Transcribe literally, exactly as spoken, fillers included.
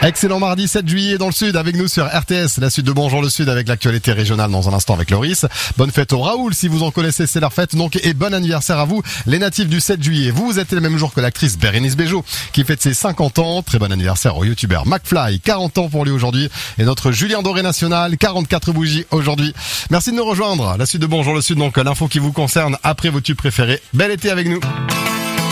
Excellent mardi sept juillet dans le Sud avec nous sur R T S, la suite de Bonjour le Sud avec l'actualité régionale dans un instant avec Loris. Bonne fête au Raoul si vous en connaissez, c'est leur fête donc, et bon anniversaire à vous les natifs du sept juillet. Vous, vous êtes le même jour que l'actrice Bérénice Bejo qui fête ses cinquante ans. Très bon anniversaire au youtubeur McFly, quarante ans pour lui aujourd'hui, et notre Julien Doré national, quarante-quatre bougies aujourd'hui. Merci de nous rejoindre. La suite de Bonjour le Sud, donc l'info qui vous concerne après vos tubes préférés. Bel été avec nous.